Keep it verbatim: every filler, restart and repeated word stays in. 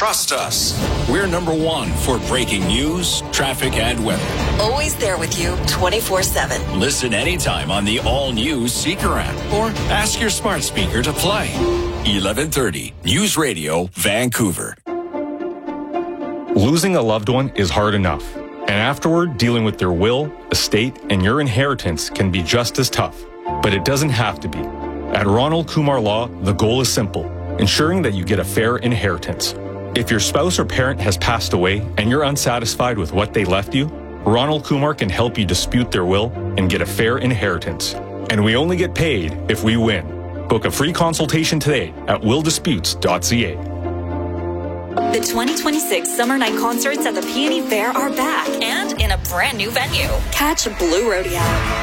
Trust us. We're number one for breaking news, traffic, and weather. Always there with you twenty-four seven. Listen anytime on the all-new Seeker app or ask your smart speaker to play. eleven thirty News Radio, Vancouver. Losing a loved one is hard enough, and afterward, dealing with their will, estate, and your inheritance can be just as tough. But it doesn't have to be. At Ronald Kumar Law, the goal is simple: ensuring that you get a fair inheritance. If your spouse or parent has passed away and you're unsatisfied with what they left you, Ronald Kumar can help you dispute their will and get a fair inheritance. And we only get paid if we win. Book a free consultation today at will disputes dot c a. The twenty twenty-six Summer Night Concerts at the Peony Fair are back and in a brand new venue. Catch Blue Rodeo,